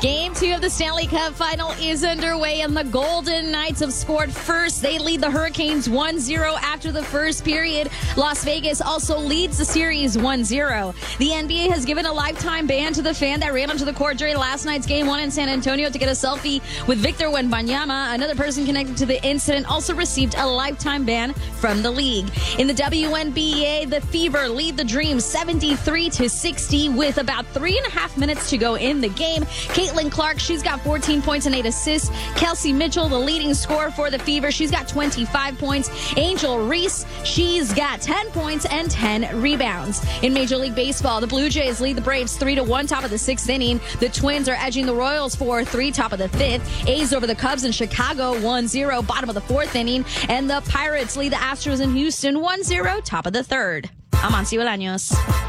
Game 2 of the Stanley Cup Final is underway, and the Golden Knights have scored first. They lead the Hurricanes 1-0 after the first period. Las Vegas also leads the series 1-0. The NBA has given a lifetime ban to the fan that ran onto the court during last night's Game 1 in San Antonio to get a selfie with Victor Wembanyama. Another person connected to the incident also received a lifetime ban from the league. In the WNBA, the Fever lead the Dream 73-60 with about 3.5 minutes to go in the game. Caitlin Clark, she's got 14 points and 8 assists. Kelsey Mitchell, the leading scorer for the Fever, she's got 25 points. Angel Reese, she's got 10 points and 10 rebounds. In Major League Baseball, the Blue Jays lead the Braves 3-1 top of the 6th inning. The Twins are edging the Royals 4-3 top of the 5th. A's over the Cubs in Chicago 1-0 bottom of the 4th inning. And the Pirates lead the Astros in Houston 1-0 top of the 3rd. I'm Ansi Bolaños.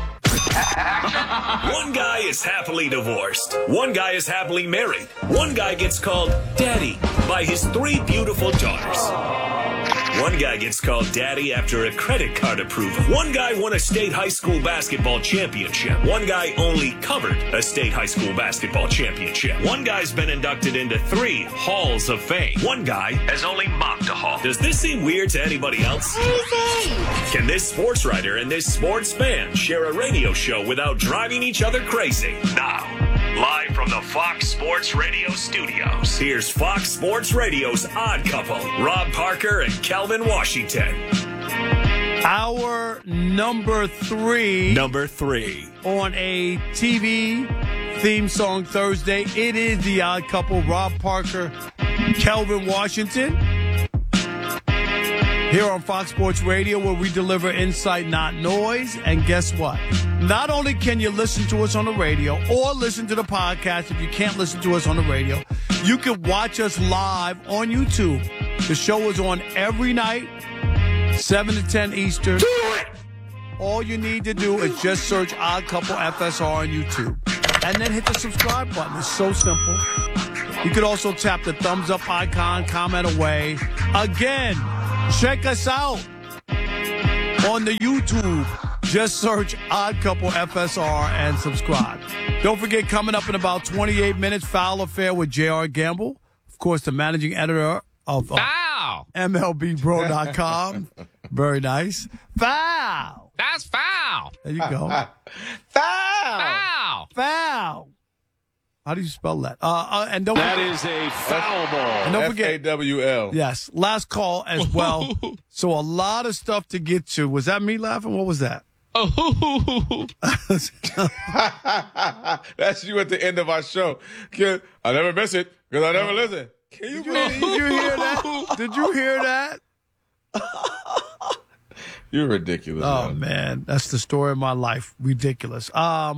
One guy is happily divorced. One guy is happily married. One guy gets called Daddy by his 3 beautiful daughters. One guy gets called Daddy after a credit card approval. One guy won a state high school basketball championship. One guy only covered a state high school basketball championship. One guy's been inducted into 3 halls of fame. One guy has only mocked a hall. Does this seem weird to anybody else? Can this sports writer and this sports fan share a radio show without driving each other crazy? Now, live from the Fox Sports Radio studios, here's Fox Sports Radio's Odd Couple, Rob Parker and Kelvin Washington. Our number 3 on a TV theme song Thursday. It is the Odd Couple, Rob Parker, Kelvin Washington. Here on Fox Sports Radio, where we deliver insight, not noise. And guess what? Not only can you listen to us on the radio or listen to the podcast if you can't listen to us on the radio, you can watch us live on YouTube. The show is on every night, 7 to 10 Eastern. Do it! All you need to do is just search Odd Couple FSR on YouTube. And then hit the subscribe button. It's so simple. You could also tap the thumbs up icon, comment away. Again, check us out on the YouTube. Just search Odd Couple FSR and subscribe. Don't forget, coming up in about 28 minutes, Foul Affair with J.R. Gamble. Of course, the managing editor of MLBBro.com. Very nice. Foul. That's foul. There you go. Foul. Foul. How do you spell that? And don't that is a foul ball. And don't forget FAWL. Yes, last call as well. So a lot of stuff to get to. Was that me laughing? What was that? That's you at the end of our show. I never miss it because I never listen. Did you hear that? Did you hear that? You're ridiculous. Oh man, that's the story of my life. Ridiculous.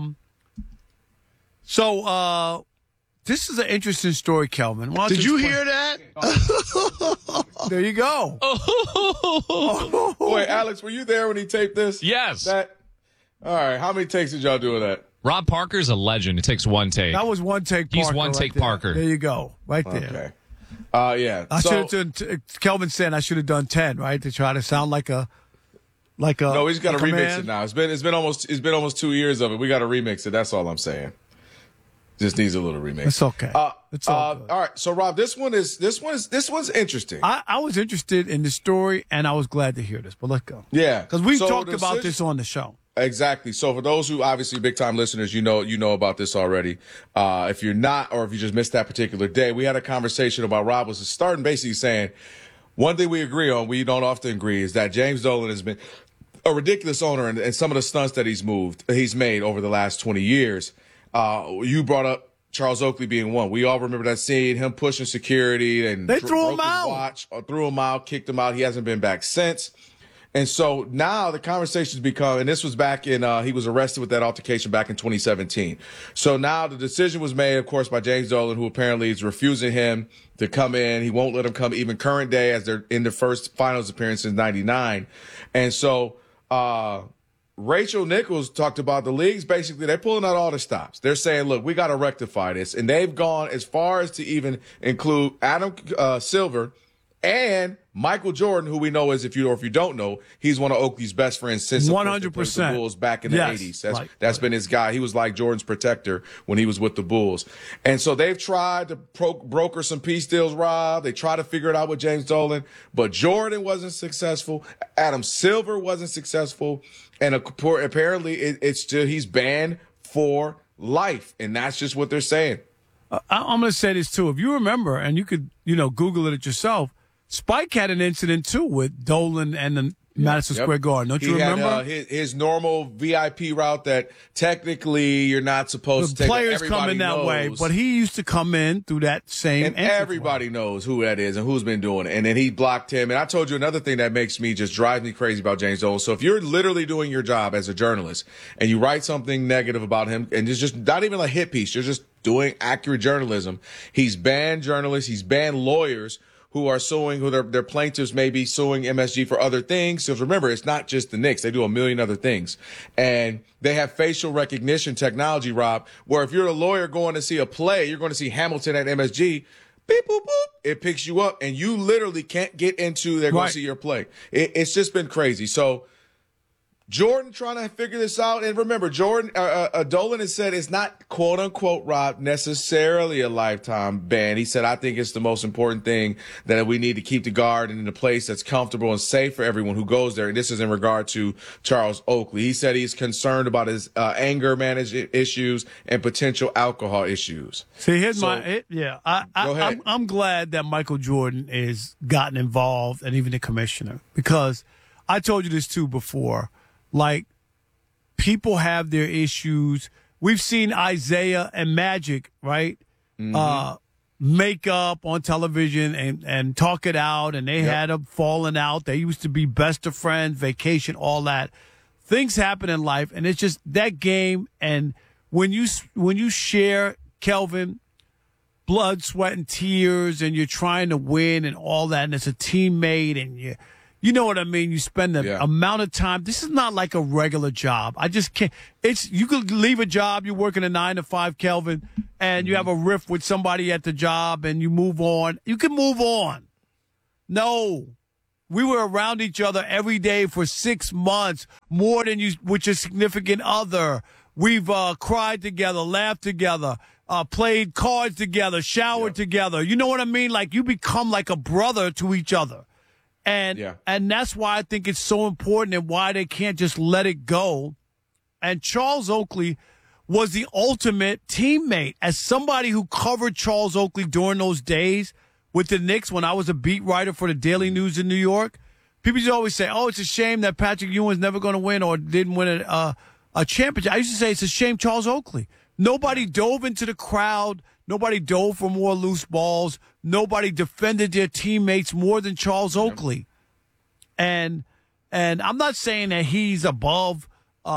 So, this is an interesting story, Kelvin. Did you hear that? There you go. Wait, Alex, were you there when he taped this? Yes. All right. How many takes did y'all do of that? Rob Parker's a legend. It takes one take. That was one take Parker. He's one take there. Parker. There you go. Right there. Okay. Yeah. I should have done, Kelvin said I should have done 10, right? To try to sound like a. No, we just got to remix man. it now. It's been almost 2 years of it. We got to remix it. That's all I'm saying. Just needs a little remix. It's okay. It's all good. All right. So Rob, this one's interesting. I was interested in the story, and I was glad to hear this. But let's go. Yeah, because we talked about this on the show. Exactly. So for those who obviously big time listeners, you know about this already. If you're not, or if you just missed that particular day, we had a conversation about Rob was starting basically saying one thing we agree on, we don't often agree, is that James Dolan has been a ridiculous owner, and some of the stunts that he's made over the last 20 years. You brought up Charles Oakley being one. We all remember that scene, him pushing security, and they threw him out. Threw him out, kicked him out. He hasn't been back since. And so now the conversation's become, and this was back in, he was arrested with that altercation back in 2017. So now the decision was made, of course, by James Dolan, who apparently is refusing him to come in. He won't let him come even current day as they're in their first finals appearance since 99. And so, Rachel Nichols talked about the leagues. Basically, they're pulling out all the stops. They're saying, look, we got to rectify this. And they've gone as far as to even include Adam Silver And Michael Jordan, who we know is, if you don't know, he's one of Oakley's best friends since 100% the Bulls back in the 80s. That's been his guy. He was like Jordan's protector when he was with the Bulls. And so they've tried to broker some peace deals, Rob. They tried to figure it out with James Dolan, but Jordan wasn't successful. Adam Silver wasn't successful. And apparently it's just, he's banned for life. And that's just what they're saying. I'm going to say this, too. If you remember, and you could, Google it yourself, Spike had an incident, too, with Dolan and the Madison Square Garden. Don't you remember? He had his normal VIP route that technically you're not supposed to take. Players come in that way, but he used to come in through that same and everybody knows who that is and who's been doing it. And then he blocked him. And I told you another thing that drives me crazy about James Dolan. So if you're literally doing your job as a journalist and you write something negative about him, and it's just not even a hit piece, you're just doing accurate journalism. He's banned journalists. He's banned lawyers who are suing, who their plaintiffs may be suing MSG for other things. Because remember, it's not just the Knicks. They do a million other things. And they have facial recognition technology, Rob, where if you're a lawyer going to see a play, you're going to see Hamilton at MSG, beep, boop, boop, it picks you up, and you literally can't get into, they're going to see your play. It's just been crazy. So Jordan trying to figure this out. And remember, Dolan has said it's not, quote unquote, Rob, necessarily a lifetime ban. He said, I think it's the most important thing that we need to keep the guard in a place that's comfortable and safe for everyone who goes there. And this is in regard to Charles Oakley. He said he's concerned about his anger management issues and potential alcohol issues. See, I'm glad that Michael Jordan is gotten involved, and even the commissioner, because I told you this too before. Like, people have their issues. We've seen Isaiah and Magic, right? Mm-hmm. Make up on television and talk it out, and they had a falling out. They used to be best of friends, vacation, all that. Things happen in life, and it's just that game. And when you share, Kelvin, blood, sweat, and tears, and you're trying to win and all that, and it's a teammate, and you know what I mean? You spend the amount of time. This is not like a regular job. I just can't. You could leave a job. You're working a 9 to 5, Kelvin, and you have a riff with somebody at the job, and you move on. You can move on. No. We were around each other every day for 6 months, more than you with your significant other. We've cried together, laughed together, played cards together, showered together. You know what I mean? Like, you become like a brother to each other. And that's why I think it's so important, and why they can't just let it go. And Charles Oakley was the ultimate teammate. As somebody who covered Charles Oakley during those days with the Knicks when I was a beat writer for the Daily News in New York, people used to always say, oh, it's a shame that Patrick Ewing's never going to win or didn't win a championship. I used to say it's a shame Charles Oakley. Nobody dove into the crowd. Nobody dove for more loose balls. Nobody defended their teammates more than Charles Oakley. And I'm not saying that he's above,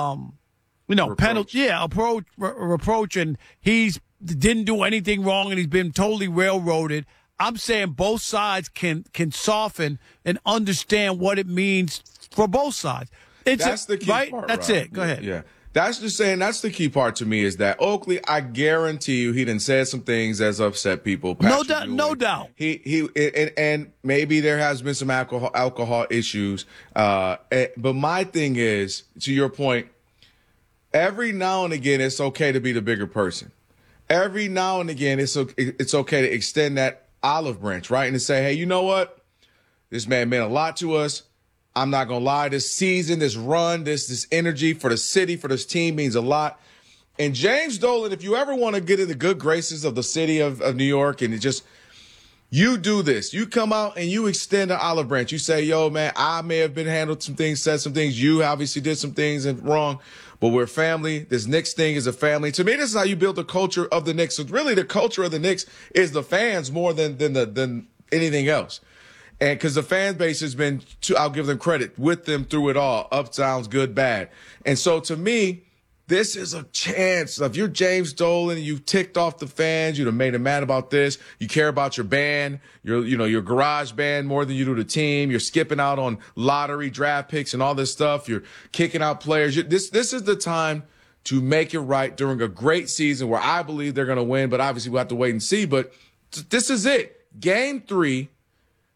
penalty, reproach, and he's didn't do anything wrong and he's been totally railroaded. I'm saying both sides can soften and understand what it means for both sides. That's the key part, That's Rob. it. Go ahead. Yeah. That's just saying, that's the key part to me, is that Oakley, I guarantee you, he done said some things that's upset people. No doubt. And maybe there has been some alcohol issues. But my thing is, to your point, every now and again, it's okay to be the bigger person. Every now and again, it's okay to extend that olive branch, right? And to say, hey, you know what? This man meant a lot to us. I'm not going to lie. This season, this run, this energy for the city, for this team means a lot. And James Dolan, if you ever want to get in the good graces of the city of New York, and you do this. You come out and you extend an olive branch. You say, yo, man, I may have been handled some things, said some things. You obviously did some things wrong, but we're family. This Knicks thing is a family. To me, this is how you build the culture of the Knicks. So really, the culture of the Knicks is the fans more than anything else. And because the fan base has been, I'll give them credit, with them through it all, ups, downs, good, bad. And so to me, this is a chance. If you're James Dolan and you've ticked off the fans, you'd have made them mad about this. You care about your band, your garage band more than you do the team. You're skipping out on lottery draft picks and all this stuff. You're kicking out players. This is the time to make it right during a great season where I believe they're going to win, but obviously we'll have to wait and see. But this is it. Game 3.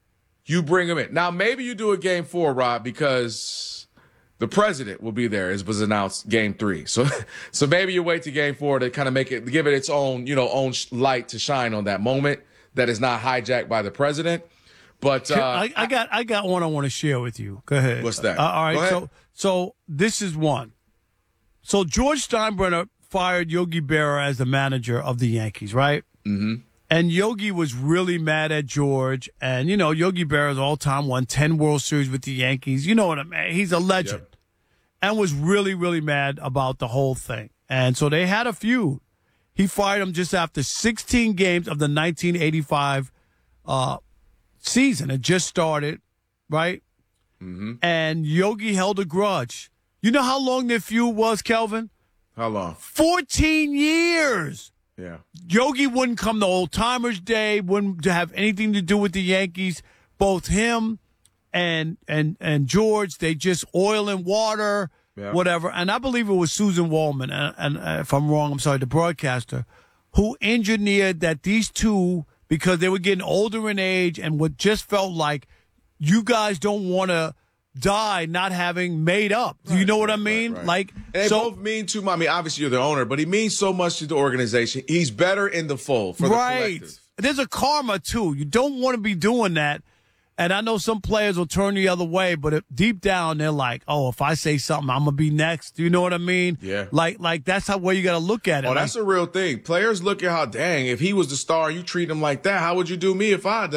you bring him in. Now, maybe you do a game 4, Rob, because the president will be there, as was announced game 3. So maybe you wait to game 4 to kind of give it its own, own light to shine on that moment that is not hijacked by the president. But I got one I want to share with you. Go ahead. What's that? All right. So this is one. So George Steinbrenner fired Yogi Berra as the manager of the Yankees, right? Mm-hmm. And Yogi was really mad at George. And, Yogi Berra's all-time won 10 World Series with the Yankees. You know what I mean? He's a legend. Yep. And was really, really mad about the whole thing. And so they had a feud. He fired him just after 16 games of the 1985 season. It just started, right? Mm-hmm. And Yogi held a grudge. You know how long their feud was, Kelvin? How long? 14 years. Yeah. Yogi wouldn't come to Old Timers Day, wouldn't have anything to do with the Yankees. Both him and George, they just oil and water, whatever. And I believe it was Susan Wallman, and if I'm wrong, I'm sorry, the broadcaster, who engineered that these two, because they were getting older in age and what just felt like you guys don't want to die not having made up. Do you know what I mean? Right. Like, and they both mean too much. I mean, obviously you're the owner, but he means so much to the organization. He's better in the fold for the collective. There's a karma too. You don't want to be doing that. And I know some players will turn the other way, but deep down they're like, "Oh, if I say something, I'm gonna be next." Do you know what I mean? Yeah. Like that's how you got to look at it. Oh, that's a real thing. Players look at how, dang, if he was the star, you treat him like that. How would you do me if I?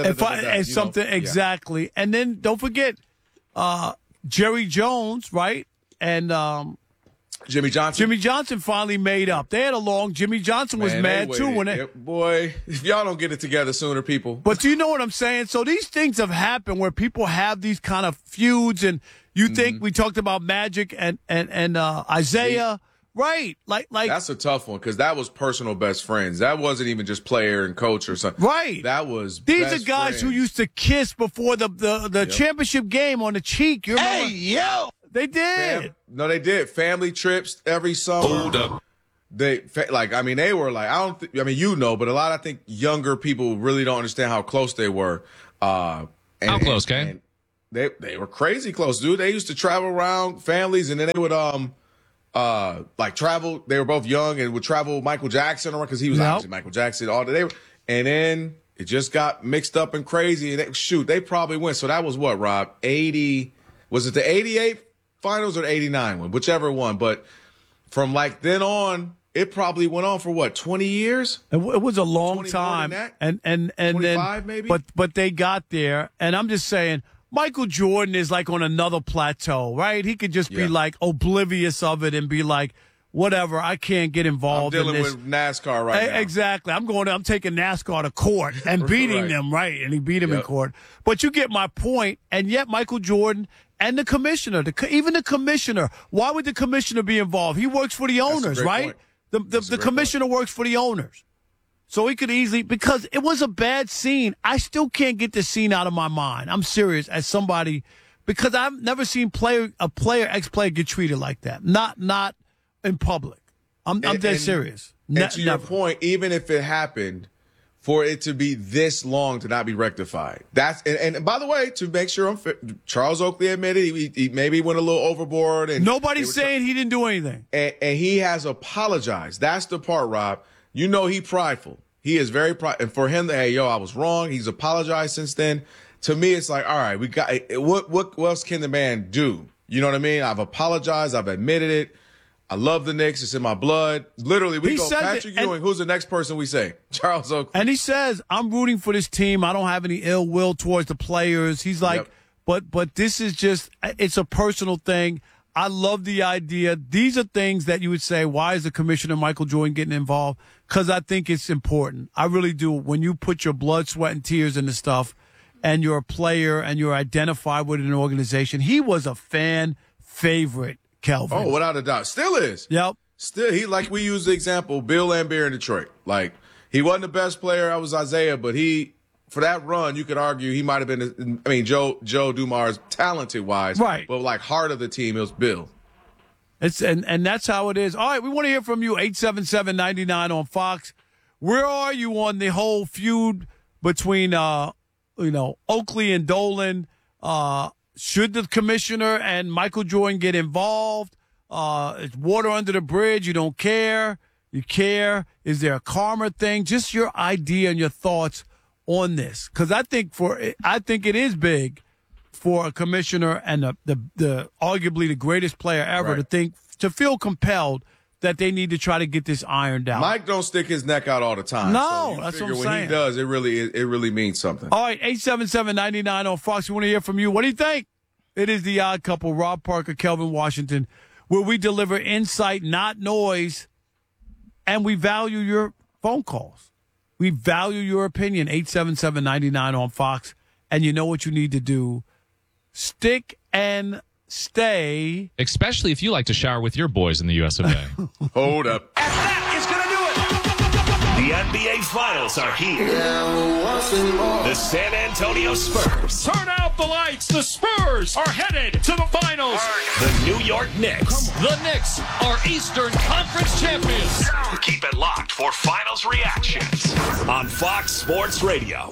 Exactly. And then don't forget. Jerry Jones, right? And Jimmy Johnson. Jimmy Johnson finally made up. They had a long. Jimmy Johnson was mad too when they. Boy, if y'all don't get it together sooner, people. But do you know what I'm saying? So these things have happened where people have these kind of feuds, and you think we talked about Magic and Isaiah, right? Like that's a tough one because that was personal best friends. That wasn't even just player and coach or something. Right. That was. These are guys who used to kiss before the championship game on the cheek. You remember? Hey, yo! They did. No, they did. Family trips every summer. Hold up. They were like, but a lot, I think, younger people really don't understand how close they were. How close, Kane? They were crazy close, dude. They used to travel around families, and then they would travel. They were both young and would travel with Michael Jackson around because he was obviously Michael Jackson all day. And then it just got mixed up and crazy. And they probably went. So that was what, Rob? 80? Was it the 88 finals or the 89 one? Whichever one. But from then on, it probably went on for what, 20 years? It was a long time. And 25 then, maybe? But they got there. And I'm just saying, Michael Jordan is on another plateau, right? He could just be oblivious of it and be like, whatever, I can't get involved in this. I'm dealing with NASCAR right now. Exactly. I'm taking NASCAR to court and beating them, right? And he beat him in court. But you get my point. And yet Michael Jordan and the commissioner, even the commissioner, why would the commissioner be involved? He works for the owners, right? The commissioner works for the owners. So he could easily, because it was a bad scene. I still can't get the scene out of my mind. I'm serious as somebody, because I've never seen ex-player get treated like that. Not in public. I'm dead serious. And to your point, even if it happened, for it to be this long to not be rectified. And by the way, to make sure Charles Oakley admitted he maybe went a little overboard. And nobody's saying he didn't do anything. And he has apologized. That's the part, Rob. He's prideful. He is very prideful. And for him to, hey, I was wrong. He's apologized since then. To me, it's like, all right, we got what else can the man do? You know what I mean? I've apologized. I've admitted it. I love the Knicks. It's in my blood. Literally, we go Patrick Ewing. Who's the next person we say? Charles Oakley. And he says, I'm rooting for this team. I don't have any ill will towards the players. He's like, but this is just, it's a personal thing. I love the idea. These are things that you would say, why is the commissioner, Michael Jordan, getting involved? Because I think it's important. I really do. When you put your blood, sweat, and tears into stuff, and you're a player and you're identified with an organization, he was a fan favorite, Kelvin. Oh, without a doubt. Still is. Yep. Still, like we use the example, Bill Laimbeer in Detroit. Like, he wasn't the best player. I was Isaiah, but for that run, you could argue he might have been, Joe Dumars, talented-wise. Right. But, heart of the team, it was Bill. And that's how it is. All right, we want to hear from you, 877-99 on Fox. Where are you on the whole feud between Oakley and Dolan. Should the commissioner and Michael Jordan get involved? It's water under the bridge. You don't care. You care. Is there a karma thing? Just your idea and your thoughts on this, because I think it is big for a commissioner and the arguably the greatest player ever to feel compelled that they need to try to get this ironed out. Mike don't stick his neck out all the time. No, so that's what I'm when saying. He does, it really means something. All right, 877-99 on Fox. We want to hear from you. What do you think? It is The Odd Couple, Rob Parker, Kelvin Washington, where we deliver insight, not noise, and we value your phone calls. We value your opinion. 877-99 on Fox. And you know what you need to do. Stick and stay. Especially if you like to shower with your boys in the US of A. Hold up. And that is going to do it. The NBA Finals are here. The San Antonio Spurs. Turn out the lights. The Spurs are headed to the finals. The New York Knicks. The Knicks are Eastern Conference champions. Keep it locked for Finals reactions on Fox Sports Radio.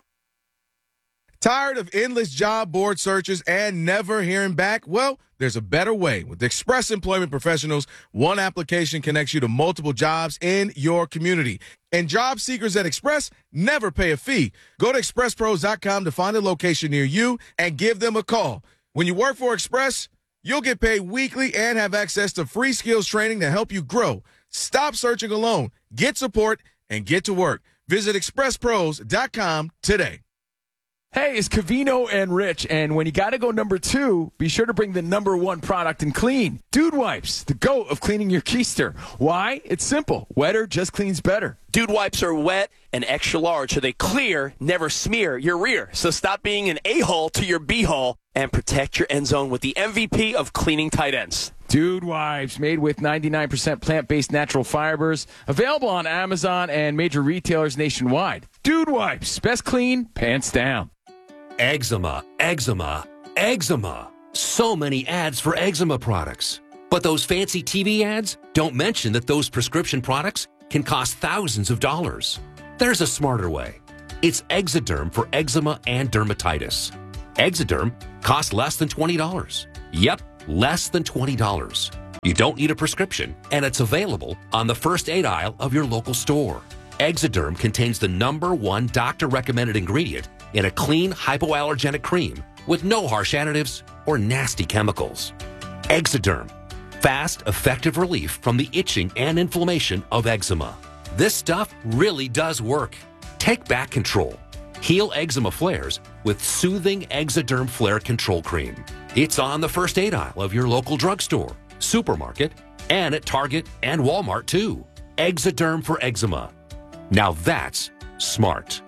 Tired of endless job board searches and never hearing back? Well, there's a better way. With Express Employment Professionals, one application connects you to multiple jobs in your community. And job seekers at Express never pay a fee. Go to expresspros.com to find a location near you and give them a call. When you work for Express, you'll get paid weekly and have access to free skills training to help you grow. Stop searching alone. Get support and get to work. Visit expresspros.com today. Hey, it's Covino and Rich, and when you got to go number 2, be sure to bring the number 1 product in clean. Dude Wipes, the GOAT of cleaning your keister. Why? It's simple. Wetter just cleans better. Dude Wipes are wet and extra large, so they clear, never smear your rear. So stop being an a-hole to your b-hole and protect your end zone with the MVP of cleaning tight ends. Dude Wipes, made with 99% plant-based natural fibers. Available on Amazon and major retailers nationwide. Dude Wipes, best clean, pants down. Eczema, eczema, eczema. So many ads for eczema products. But those fancy TV ads don't mention that those prescription products can cost thousands of dollars. There's a smarter way. It's Exoderm for eczema and dermatitis. Exoderm costs less than $20. Yep, less than $20. You don't need a prescription, and it's available on the first aid aisle of your local store. Exoderm contains the #1 doctor-recommended ingredient in a clean, hypoallergenic cream with no harsh additives or nasty chemicals. Exoderm. Fast, effective relief from the itching and inflammation of eczema. This stuff really does work. Take back control. Heal eczema flares with soothing Exoderm Flare Control Cream. It's on the first aid aisle of your local drugstore, supermarket, and at Target and Walmart too. Exoderm for eczema. Now that's smart.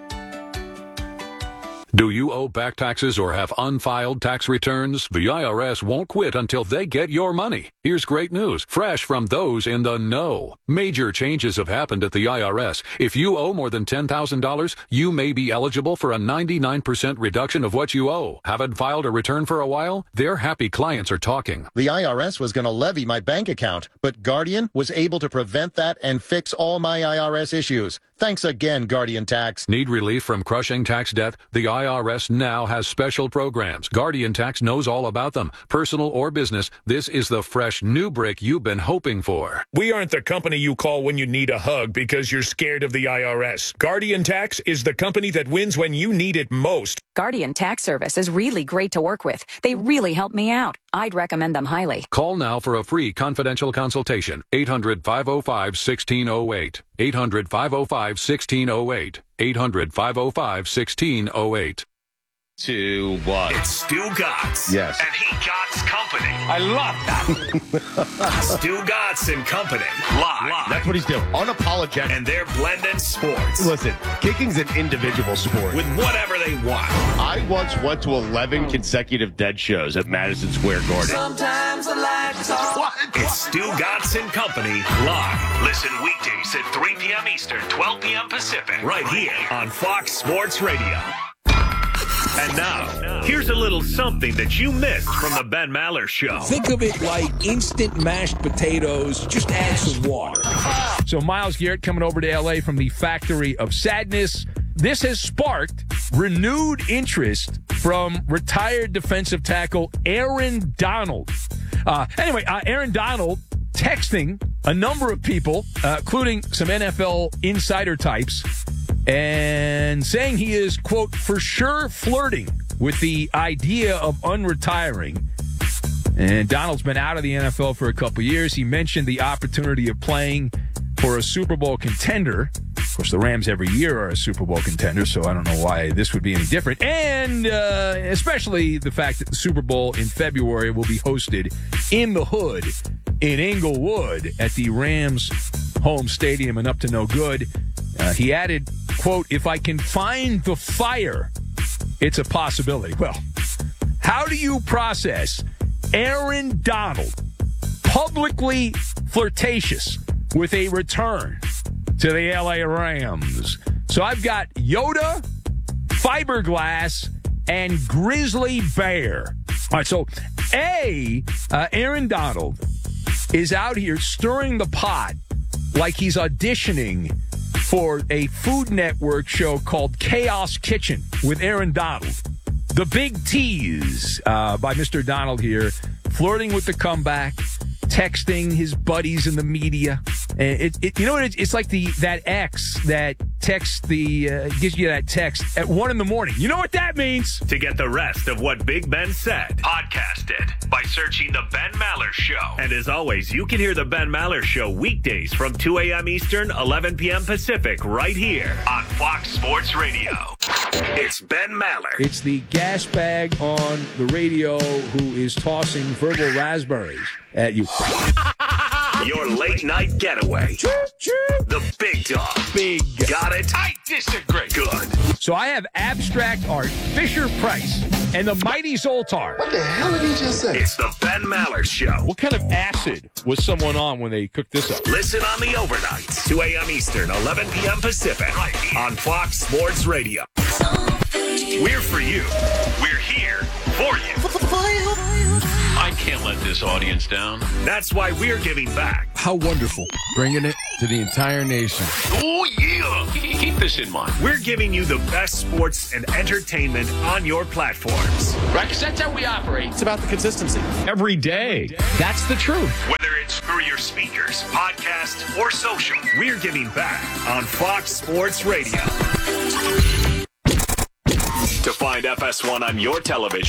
Do you owe back taxes or have unfiled tax returns? The IRS won't quit until they get your money. Here's great news, fresh from those in the know. Major changes have happened at the IRS. If you owe more than $10,000, you may be eligible for a 99% reduction of what you owe. Haven't filed a return for a while? Their happy clients are talking. The IRS was going to levy my bank account, but Guardian was able to prevent that and fix all my IRS issues. Thanks again, Guardian Tax. Need relief from crushing tax debt? The IRS now has special programs. Guardian Tax knows all about them. Personal or business, this is the fresh new break you've been hoping for. We aren't the company you call when you need a hug because you're scared of the IRS. Guardian Tax is the company that wins when you need it most. Guardian Tax Service is really great to work with. They really help me out. I'd recommend them highly. Call now for a free confidential consultation. 800-505-1608. 800-505-1608. 800-505-1608. To what? It's Stu Gatz. Yes. And he Gatz Company. I love that. Stu Gatz and Company. Live. That's what he's doing. Unapologetic. And they're blending sports. Listen, kicking's an individual sport. With whatever they want. I once went to 11 consecutive dead shows at Madison Square Garden. Sometimes the lights off. What? It's Stu Gatz and Company. Live. Listen weekdays at 3 p.m. Eastern, 12 p.m. Pacific. Right here on Fox Sports Radio. And now, here's a little something that you missed from the Ben Maller Show. Think of it like instant mashed potatoes. Just add some water. So Myles Garrett coming over to L.A. from the Factory of Sadness. this has sparked renewed interest from retired defensive tackle Aaron Donald. Aaron Donald texting a number of people, including some NFL insider types, and saying he is, quote, for sure flirting with the idea of unretiring. And Donald's been out of the NFL for a couple years. He mentioned the opportunity of playing for a Super Bowl contender. Of course, the Rams every year are a Super Bowl contender, so I don't know why this would be any different. And especially the fact that the Super Bowl in February will be hosted in the hood in Inglewood at the Rams' home stadium and up to no good. He added, quote, if I can find the fire, it's a possibility. Well, how do you process Aaron Donald publicly flirtatious with a return to the LA Rams? So I've got Yoda, Fiberglass, and Grizzly Bear. All right, so Aaron Donald is out here stirring the pot like he's auditioning for a Food Network show called Chaos Kitchen with Aaron Donald. The big tease by Mr. Donald here, flirting with the comeback, texting his buddies in the media. You know what? It's like that ex that texts gives you that text at 1 a.m. You know what that means? To get the rest of what Big Ben said, podcast it by searching The Ben Maller Show. And as always, you can hear The Ben Maller Show weekdays from 2 a.m. Eastern, 11 p.m. Pacific, right here on Fox Sports Radio. It's Ben Maller. It's the gas bag on the radio who is tossing verbal raspberries at you. Your late night getaway. The big dog. Big. Got it? I disagree. Good. So I have abstract art, Fisher Price, and the mighty Zoltar. What the hell did he just say? It's the Ben Maller Show. What kind of acid was someone on when they cooked this up? Listen on the overnights, 2 a.m. Eastern, 11 p.m. Pacific, right here on Fox Sports Radio. We're for you. We're here for you. I can't let this audience down. That's why we're giving back. How wonderful. Bringing it to the entire nation. Oh, yeah. Keep this in mind. We're giving you the best sports and entertainment on your platforms. Right, because that's how we operate. It's about the consistency. Every day. That's the truth. Whether it's through your speakers, podcast, or social, we're giving back on Fox Sports Radio. To find FS1 on your television,